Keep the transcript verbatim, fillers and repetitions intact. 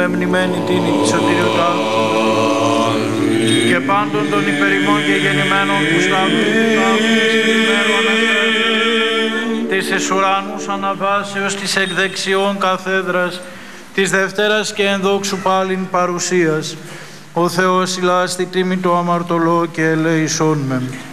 μεμνημένη τίνη τη σωτηριωτά και πάντων των υπερημών και γεννημένων που σταύρουν του τάφου της τριμέρου αναστρέφει της εις ουρανούς αναβάσεως της εκ δεξιών καθέδρας της Δευτέρας και ενδόξου πάλιν παρουσίας. Ο Θεός ηλάστη τίμη το αμαρτωλό και ελέησόν με.